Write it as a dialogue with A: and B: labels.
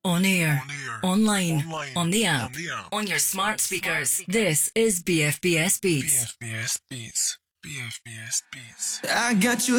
A: On air, online, on the app, on your smart speakers. This is BFBS Beats.
B: BFBS Beats. BFBS Beats.
C: I got you